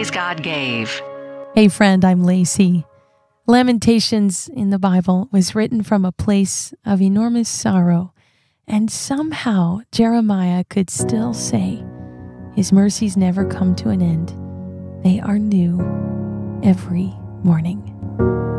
praise God gave. Hey friend, I'm Lacey. Lamentations in the Bible was written from a place of enormous sorrow, and somehow Jeremiah could still say, His mercies never come to an end. They are new every morning.